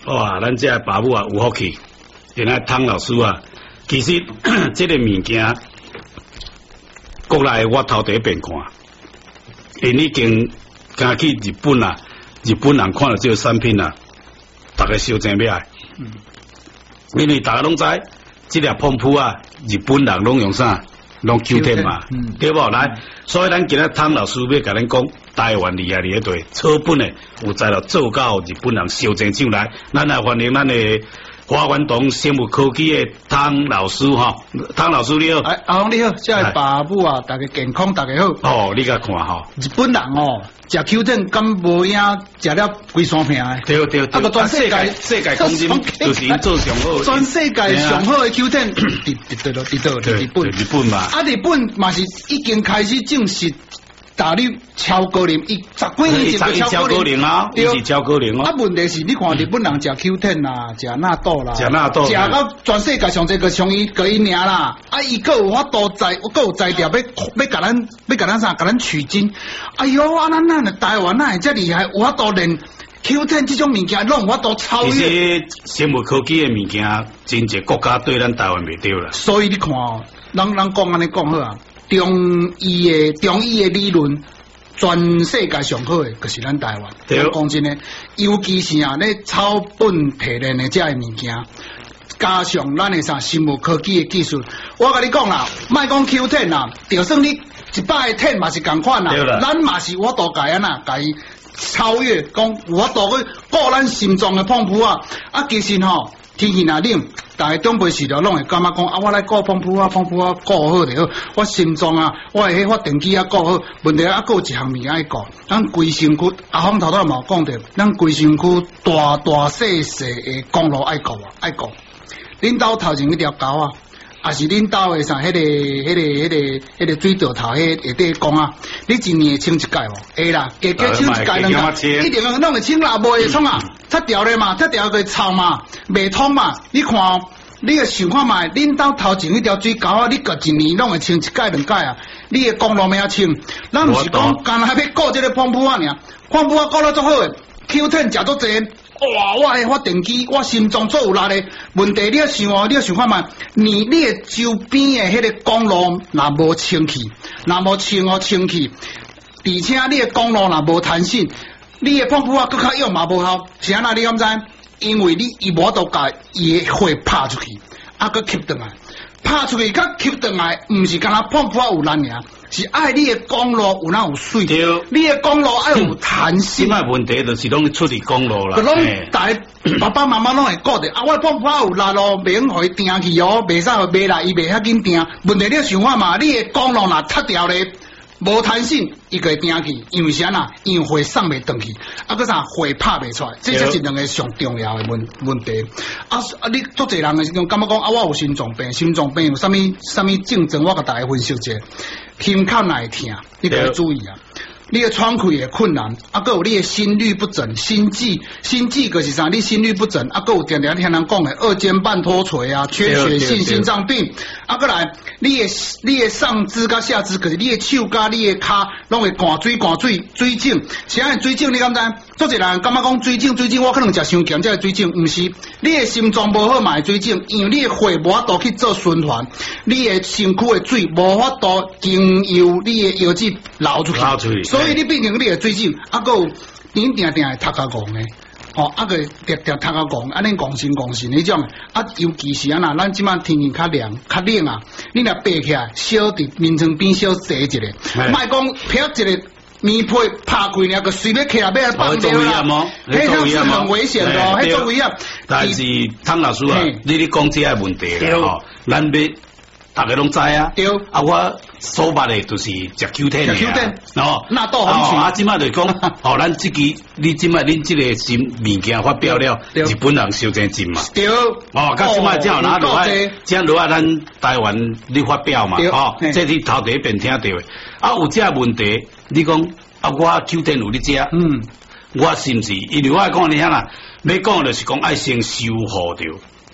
哇，咱这爸母啊有福气，原来汤老师啊，其实这个物件，国内我头第一遍看，因已经刚去日本啊，日本人看了这个产品啊，大家收真爱。因为大家拢知，这粒碰扑啊，日本人拢用啥？拢 Q10 嘛，对不？来，所以咱今日汤老师要甲咱讲，台湾厉害厉害对，草本的有材料做到日本人烧成上来，咱来欢迎咱的华源堂生物科技的汤老师哈，汤老师你好， 阿峰你好，这位爸母啊，大家健康，大家好。 哦，你甲看哈， 日本人哦，食 Q10 敢无影食了规山片的。 对对对， 啊，全世界公认就是因做上好， 全世界上好的 Q10，日本， 日本嘛， 啊，日本嘛是已经开始正式大陆超高龄，伊10几年前就超高龄啊，伊是超高龄哦。 啊，问题是你看日本人食 Q10 啦，食纳豆啦， 食纳豆， 食到全世界上这个上伊个伊名啦，啊，伊个有法度栽，个有栽掉要甲咱啥，甲咱取经。哎呦，啊，咱台湾哪会遮厉害，有法度连 Q10 这种物件拢有法度超越。 其实生物科技的物件，真一个国家对咱台湾袂对啦。 所以你看哦，咱讲安尼讲好啊。中医的理论，全世界上好的就是咱台湾。讲真的，尤其是啊，咧草本提炼的这个物件，加上咱的啥生物科技的技术，我甲你讲啦，莫讲 Q10 啦，就算你一摆的10嘛是共款啦，咱嘛是我都改啊呐，改超越，讲我都去顾咱心脏的碰扑啊，啊其实吼。天气若冷，大家长辈时了拢会感觉讲啊，我来顾碰扑啊，顾好就好。我心脏啊，我会迄发电机啊顾好。问题啊，还有一项物件爱顾，咱规身躯阿峰头头嘛有讲着，咱规身躯大细的公路爱顾啊，爱顾。恁兜头前迄条沟啊，也是恁兜的啥？迄个水道头迄下底讲啊，你一年会清一届无？会啦，加清一届两届，一定拢会清啦，无会创啊。拆掉咧嘛，拆掉个臭嘛，未通嘛。你看哦，你个想看嘛，恁兜头前迄条水沟啊，你隔一年拢会清一届两届啊。你个公路咩清？咱毋是讲干那要顾这个碰扑啊尔，碰扑啊顾得足好诶 ，Q10 食足济。哇！我的发电机，我心脏做有力的。问题你要想哦，你要想看嘛，你的周边的迄个公路若无清气，若无清气，而且你的公路若无弹性，你的碰扑啊，搁较用嘛无效。是安那你敢知？因为你伊无度甲伊的火拍出去，啊，搁吸转来，拍出去甲吸转来，毋是干那碰扑啊有力尔。是爱你的公路有哪有水，你的公路爱有弹性。 现在问题就是拢出伫公路啦。 拢大爸爸妈妈拢会顾着啊，我碰碰有力咯，袂用互伊定去哦，袂使互袂啦，伊袂遐紧定。问题你想法嘛，你的公路若塌掉咧，无弹性，伊个会定去，因为啥啦？因为火送袂转去，啊个啥火拍袂出来，这才是两个上重要的问题。你足侪人个感觉讲啊，我有心脏病有啥物症状，我甲大家分析者。胸口哪会痛，你得注意啊！你的喘气会困难，啊，还有你的心律不整，心悸就是啥？你心律不整，啊，还有常常听人讲的二尖瓣脱垂啊，缺血性心脏病，啊，过来你的上肢甲下肢，可是你的手甲你的骹拢会寒水水肿，啥个水肿你敢知？做一人感觉讲水肿，我可能食伤咸才会水肿，毋是，你的心脏无好嘛会水肿，因为你的血无法度去做循环，你的身躯的水无法度经由你的腰子流出去，所以你变成你的水肿，啊，还有定会头壳戆的。哦，啊个直头壳戆，安尼戆神迄种，啊，尤其是啊呐，咱即摆天气较凉、较冷啊，你若爬起来，小伫眠床边小坐一下，莫讲飘一个棉被拍开了，个随便起来要放掉啦，迄种是很危险的哦，迄种危险。 但是汤老师啊，你讲这个问题啦，吼，咱要大家拢知啊，对，啊我所捌的就是食 Q10 哦， 那倒好吃。 啊，即摆就讲，哦，咱即期你即摆恁即个新物件发表了，日本人收真紧嘛， 对， 哦，甲即摆只有拿落来，只落来咱台湾你发表嘛，哦，这是头第一遍听到的，啊有这问题，你讲啊我 Q10 有你食，我是毋是？因为我讲你遐啦，要讲就是讲爱先修好着。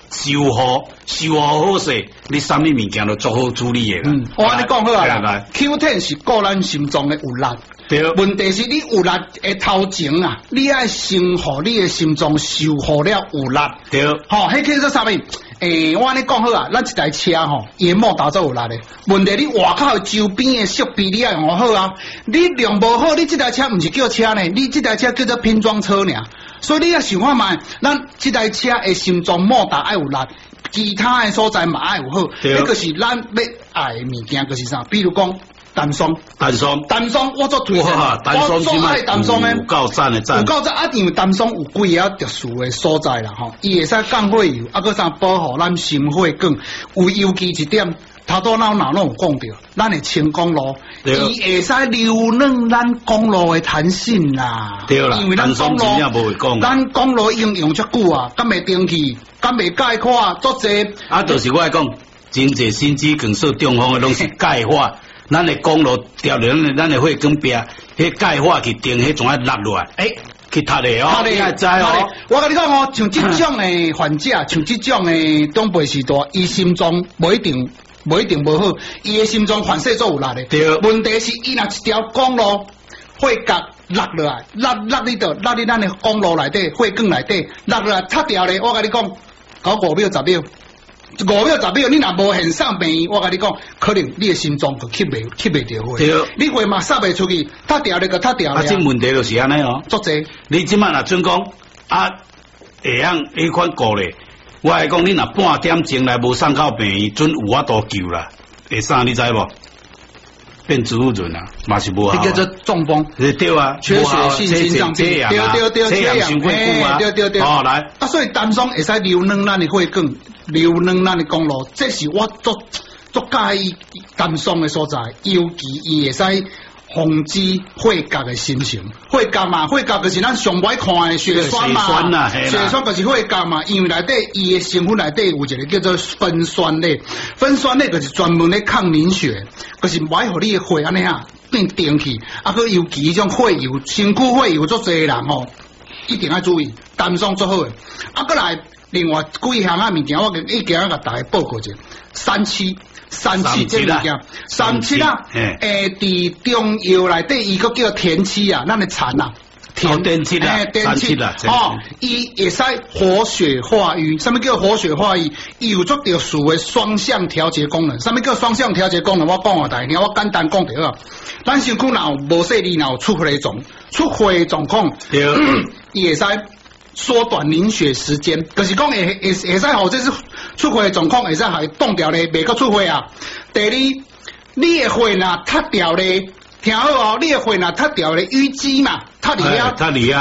修护好势，你啥物物件都做好处理的啦。 我跟你讲好啊，Q10 是顾咱心脏的有力。 对， 问题是你有力的头前啊，你爱先互你的心脏修好了有力。 对， 吼，迄叫做啥物？我跟你讲好啊，咱一台车吼，伊莫打做有力的。问题你外口周边的设备你爱用好啊，你用无好，你这台车唔是叫车呢，你这台车叫做拼装车呢。所以你要想看卖，咱这台车的心脏莫打爱有力，其他的所在嘛爱有好。迄个是咱要爱的物件，就是啥？比如讲。单双，我做推荐，我做爱单双的， 有够赞的赞， 有够赞啊！因为单双有几个特殊的所在啦，吼，伊会使降血油，啊，搁啥保护咱心血管，尤其一点，头拄咱哪拢有讲到，咱的轻公路，伊会使留嫩咱公路的弹性啦， 对啦， 因为咱公路，咱公路应用遮久啊，敢袂定期，敢袂钙化，足济， 啊，就是我来讲，真侪新机更受中风的拢是钙化。咱的公路掉了，咱的血管壁，迄钙化去定，迄种爱落落来，去塌的哦，你爱知哦。 我跟你讲哦，像这种的患者，像这种的长辈时代，伊心脏不一定无好，伊的心脏反射做有力的。 对。问题是伊若一条公路血管落落来，落你咱的公路内底，血管内底落落来塌掉咧。我跟你讲，搞5秒10秒。5秒10秒，你若无现上病院，我跟你讲，可能你的心脏就吸袂着血。你血嘛撒袂出去，塌掉咧个塌掉咧。 这问题就是安尼哦。 足济。 你即摆若准讲会用迄款顾咧，我来讲，你若半点钟来无上到病院，准有法度救啦。会啥你知无？变植物人啊，嘛是无好。 这叫做中风。 对啊， 缺血性心脏病。对， 缺氧心血管啊。 对。 好来。 啊，所以单双会使留嫩咱的血管，留嫩咱的公路，这是我足介意单双的所在，尤其伊会使防止血角的形成。血角就是咱上歹看的血栓嘛，血栓就是血角嘛，因为内底伊的成分内底有一个叫做酚酸类，酚酸类就是专门咧抗凝血，就是歹互你的血安尼啊变定去，啊佮尤其迄种血油，身躯血油足侪人吼，一定要注意，单双最好的。啊，佮来另外几项啊物件，我已经甲大家报告者，37这物件，37啊，伫中药内底伊个叫田七啊，咱的蚕啊， 田七啦，田七啦， 哦，伊会使活血化瘀，什么叫活血化瘀？伊有足特殊的双向调节功能。什么叫双向调节功能？我讲互大家听，我简单讲就好。咱身躯若有无说你若有出血状况，伊会使缩短凝血时间，就是讲会使好，这是出血的状况，会使还冻掉咧，袂个出血啊。第二，你的血若塌掉咧，听好哦，你的血若塌掉咧，淤积嘛，塌离啊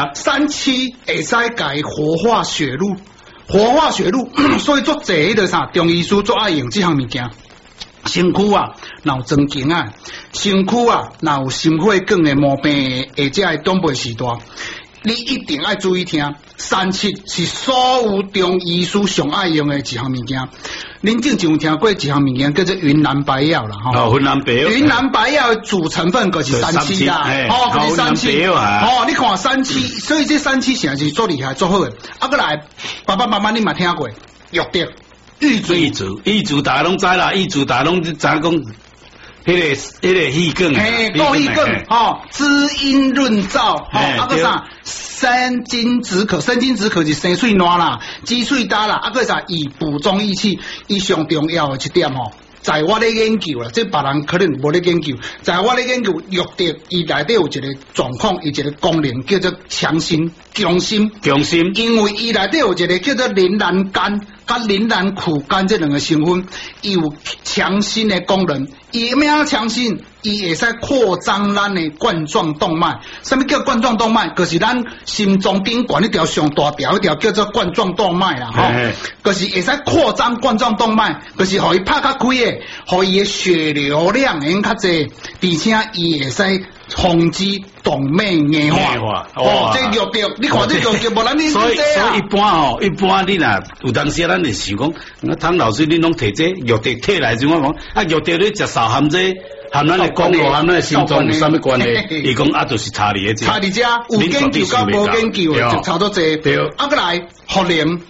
，37会使改活化血路，所以做这迄个啥，中医师做爱用这项物件。身躯啊，若有增强啊，身躯啊，若有心血管的毛病，或者係长辈时代。你一定要注意听，37是所有中医师上爱用的一项物件。恁正常有听过一项物件叫做云南白药啦， 吼。云南白药。云南白药的主成分就是37啦，就是37。你看37，所以这37现在是做厉害、做好的。啊，过来，爸爸妈妈你嘛听过，玉竹、 玉竹大家拢知啦，玉竹大家拢知讲。迄个气管， 够气管，滋阴润燥，啊个啥生津止渴是生水烂啦，积水大啦，啊个啥以补中益气，伊上重要的一点吼。在我咧研究啦，这别人可能无咧研究。在我咧研究，玉竹伊内底有一个状况，伊一个功能叫做强心，因为伊内底有一个叫做铃兰苷、甲铃兰苦苷这两个成分，伊有强心的功能。伊咩强心？伊会使扩张咱的冠状动脉。什么叫冠状动脉？就是咱心脏顶管一条上大条一条叫做冠状动脉啦，就是会使扩张冠状动脉，就是互伊拍较开的，互伊的血流量会较济，而且伊会使防止动脉硬化。这玉竹，你看这玉竹无咱你所以一般你若有当时咱就想讲，汤老师你拢摕这玉竹摕来，就我讲，玉竹你食少含这。含咱的公路，含咱的心脏有啥物关系？伊讲就是差伫迄只。 差伫遮有研究甲无研究就差多济。对。啊，过来茯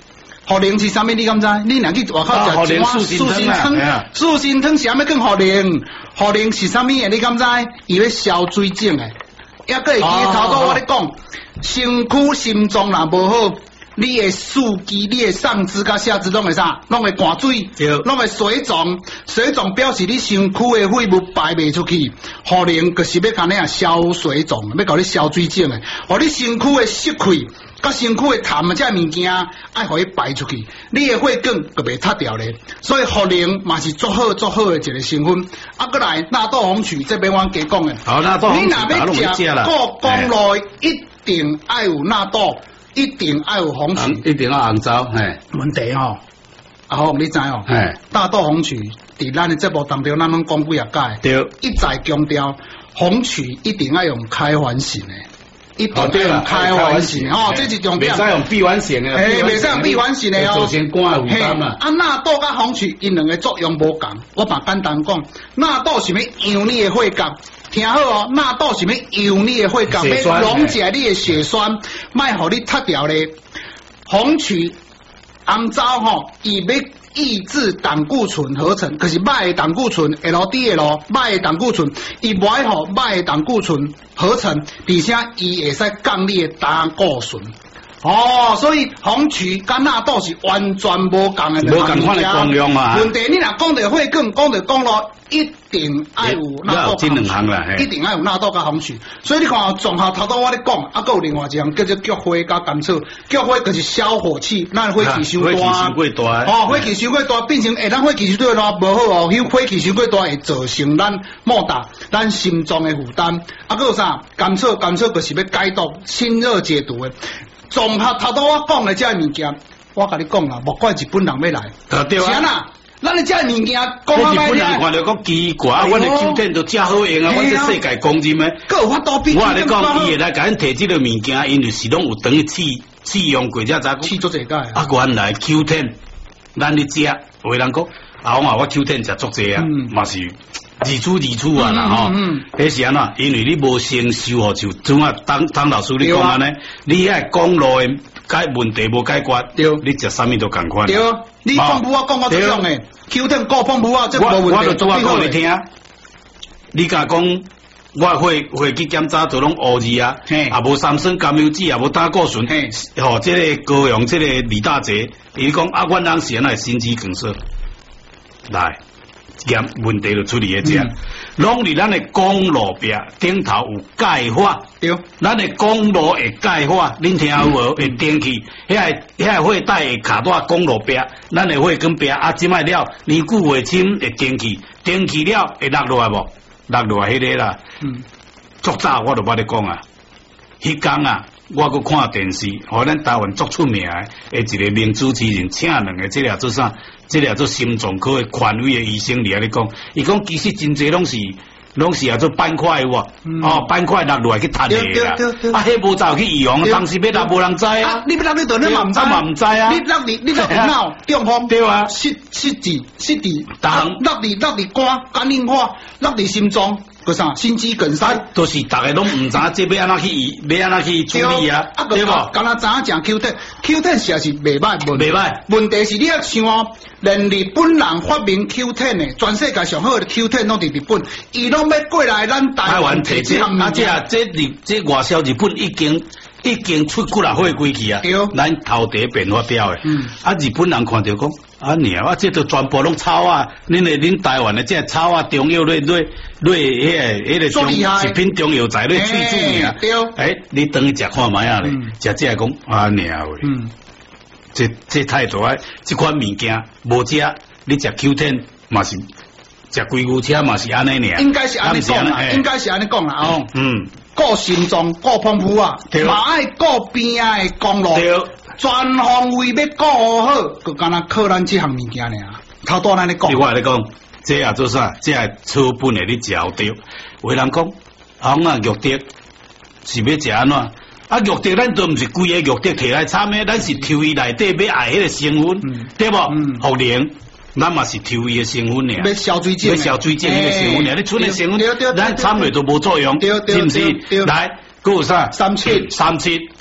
茯苓是啥物？你敢知？你若去外口食一碗素心汤，素心汤是啥物更茯苓？茯苓是啥物诶？你敢知？伊要消水肿诶，抑个会记头拄我咧讲，身躯心脏若无好。你的四肢、你的上肢甲下肢拢会啥？拢会寒水，拢会水肿。水肿表示你身躯的废物排袂出去。茯苓就是要甲你啊消水肿，要甲你消水肿的，互你身躯的湿气、甲身躯的痰这物件，爱互伊排出去。你的血管就袂塌掉咧。所以茯苓嘛是足好的一个成分。啊，过来纳豆红曲，这边我加讲的。 好，纳豆红曲， 你若要食国光内一定爱有纳豆。一定要有红曲， 一定要红枣，嘿。 问题吼，啊好，你知哦，大豆红曲，伫咱的节目当中，咱拢讲几啊届， 对， 一再强调，红曲一定要用开环型的，一定要用开环型的，哦，这是重点。 袂使用闭环型的， 袂使用闭环型的哦。 造成肝的负担嘛。 啊，纳豆甲红曲因两个作用无共，我把简单讲，纳豆是要养你的血管。听好哦，纳豆是要养你的血管，要溶解你的血栓，卖互你脱掉咧。红曲、红枣吼，伊要抑制胆固醇合成，可是歹的胆固醇 LDL， 歹的胆固醇，伊不爱互歹的胆固醇合成，而且伊会使降你的胆固醇。哦，所以红曲跟纳豆是完全无共的， 无共款的功用嘛。 问题你若讲到血管，讲到讲咯，一定要有纳豆跟红曲，一定要有纳豆跟红曲。所以你看，综合头拄我咧讲，啊，还有另外一项叫做菊花加甘草。菊花就是消火气，咱火气伤大。火气伤过大。哦，火气伤过大，变成咱火气伤过大无好哦，迄火气伤过大会造成咱莫大咱心脏的负担。啊，还有啥？甘草就是要解毒、清热解毒的。综合头拄我讲的这物件，我甲你讲啦，莫怪日本人要来。 对啊。 啦，咱的这物件讲啊，日本人看到讲奇怪，阮的秋天都真好用啊，阮这世界公认的。 个有法度比。 我咧讲，伊会来甲咱摕这个物件，因为是拢有等于试用过，才知。 试足侪届。 啊，原来秋天，咱咧食，有人讲，啊，我秋天食足侪啊，嘛是。日出啊啦吼，迄是安怎？因为你无先修好就，怎啊？当老师你讲安尼，你遐公路的解问题无解决，对，你食啥物都共款。 对，你讲不我讲我这种诶，秋天过碰不我这无问题。 我就做讲你听，你甲讲，我会去检查都拢乌字啊，也无三酸甘油酯，也无胆固醇，吼，这个高用这个李大姐，伊讲啊，阮人是安尼心肌梗塞，来。问题就出嚟嘅只，拢伫咱的公路边顶头有钙化， 对， 咱的公路会钙化，恁听有无？会电去，遐火带会卡在公路边，咱的火跟边啊，即摆了，年久月深会电去，电去了会落落来无？落落来迄个啦，足早我就捌咧讲啊，迄天啊。我搁看电视，互咱台湾足出名诶，一个名主持人请两个，这俩做啥？这俩做心脏科诶权威诶医生嚟咧讲，伊讲其实真侪拢是啊做斑块喎，哦斑块落落来去塌下啦，啊迄无走去预防，当时要落无人知啊， 你要落你倒你嘛唔知嘛唔知啊， 你落电脑中风， 对啊， 失智，落伫肝硬化，落伫心脏。个啥心肌梗塞， 都是大家拢唔知这要安怎去处理啊，对无？ 敢若知影讲 Q10 实在是袂歹， 袂歹。 问题是你要想哦，连日本人发明 Q10 的，全世界上好的 Q10 拢伫日本，伊拢要过来咱台湾摕这项物件。 这外销日本已经出骨啦，火归去啊！咱头第一变化掉的，啊日本人看到讲。啊，啊，这都全部拢草啊！恁台湾的这草啊，中药类，迄个食品中药材类去煮尔。对，你等于食看卖啊咧，食这讲啊喂，这态度啊，这款物件无食，你食 Q10 嘛是食规牛车嘛是安尼尔。 应该是安尼讲啦，应该是安尼讲啦哦。顾心脏，顾澎湖啊，嘛爱顾边啊的公路。全方位要顾好，就敢若靠咱这项物件尔。头多咱咧讲， 我咧讲，这也做啥？这也草本的你食对。有人讲，红啊玉竹是要食安怎？啊玉竹咱都唔是规个玉竹摕来炒的，咱是抽伊内底要爱迄个成分，对无？茯苓，咱嘛是抽伊的成分尔。 要消水肿， 迄个成分尔。你剩的成分，咱炒落都无作用，是毋是？来，佮有啥？ 三七。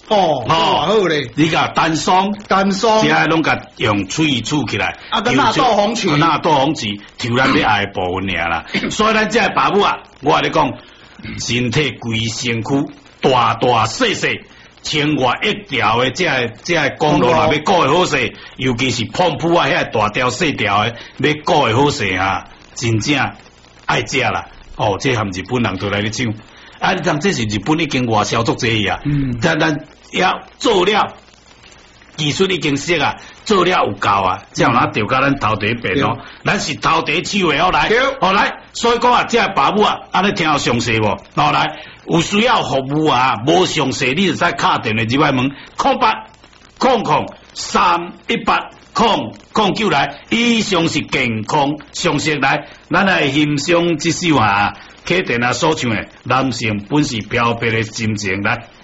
哦，好嘞， 你甲单双，只系拢甲用喙煮起来， 啊，跟纳豆红曲， 抽咱要爱部分尔啦。所以咱这爸母啊，我跟你讲，身体规身躯大大细细。千外一条的，这公路若要顾的好势，尤其是碰扑啊，遐大条细条的，要顾的好势啊，真正爱食啦。哦，这含日本人都来咧抢，啊，你讲这是日本已经外销作济啊，但咱要做了，技术已经熟啊，做了有够啊，这样拿调到咱头第一遍咯，咱是头第一手的，好来，好来，所以讲啊，这爸母啊，安尼听有详细无？好来。有需要服务啊，无详细你就使敲电话入来问08003809来，以上是健康常识来，咱来欣赏这首啊，客电啊所唱的男性本是漂泊的心情来。